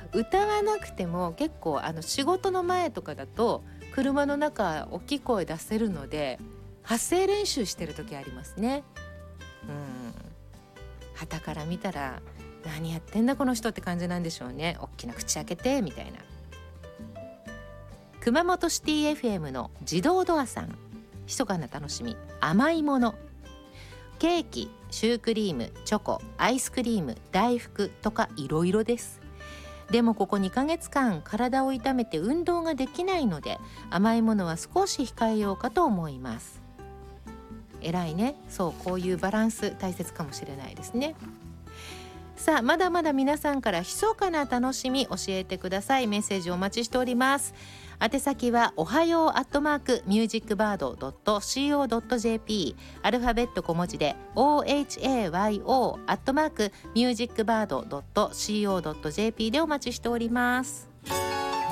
歌わなくても結構仕事の前とかだと車の中大きい声出せるので発声練習してる時ありますね。傍から見たら何やってんだこの人って感じなんでしょうね。大きな口開けてみたいな。熊本シティ FM の自動ドアさん、密かな楽しみ、甘いもの、ケーキ、シュークリーム、チョコ、アイスクリーム、大福とかいろいろです。でもここ2ヶ月間体を痛めて運動ができないので甘いものは少し控えようかと思います。偉いね。そう、こういうバランス大切かもしれないですね。さあ、まだまだ皆さんから密かな楽しみ教えてください。メッセージお待ちしております。宛先はおはよう@musicbird.co.jp、 アルファベット小文字で ohayo@musicbird.co.jp でお待ちしております。